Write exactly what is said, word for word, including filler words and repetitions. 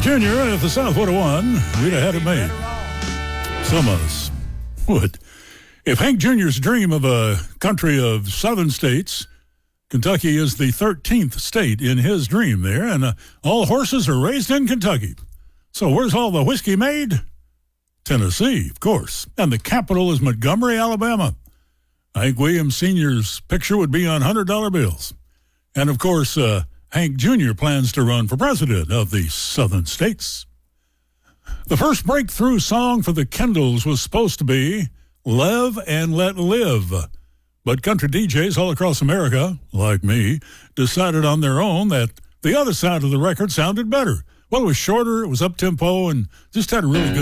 Junior at the South one oh one, we'd have had it made. Some of us would. If Hank Junior's dream of a country of southern states, Kentucky is the thirteenth state in his dream there, and uh, all horses are raised in Kentucky. So where's all the whiskey made? Tennessee, of course. And the capital is Montgomery, Alabama. Hank Williams Senior's picture would be on one hundred dollar bills. And, of course, uh, Hank Junior plans to run for president of the southern states. The first breakthrough song for the Kendalls was supposed to be Live and Let Live. But country D Js all across America, like me, decided on their own that the other side of the record sounded better. Well, it was shorter, it was up-tempo, and just had a really good